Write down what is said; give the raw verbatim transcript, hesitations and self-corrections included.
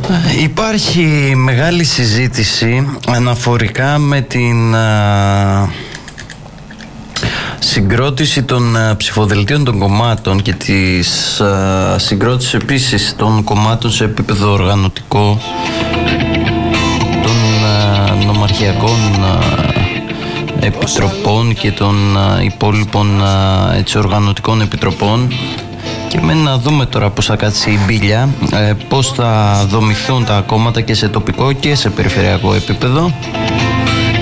Υπάρχει μεγάλη συζήτηση αναφορικά με την α, συγκρότηση των α, ψηφοδελτίων των κομμάτων και της α, συγκρότησης επίσης των κομμάτων σε επίπεδο οργανωτικό των α, νομαρχιακών α, επιτροπών και των α, υπόλοιπων α, έτσι, οργανωτικών επιτροπών. Και μένει να δούμε τώρα πώς θα κάτσει η μπίλια, ε, πώς θα δομηθούν τα κόμματα και σε τοπικό και σε περιφερειακό επίπεδο.